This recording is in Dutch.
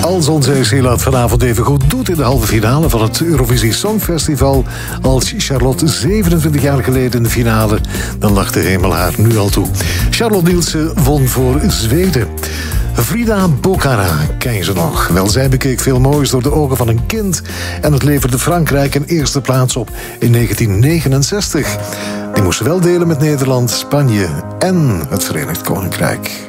Als onze Zeeland vanavond even goed doet in de halve finale van het Eurovisie Songfestival, als Charlotte 27 jaar geleden in de finale, dan lacht de hemel haar nu al toe. Charlotte Nielsen won voor Zweden. Frida Bocara, ken je ze nog? Wel, zij bekeek veel moois door de ogen van een kind en het leverde Frankrijk een eerste plaats op in 1969. Die moesten wel delen met Nederland, Spanje en het Verenigd Koninkrijk.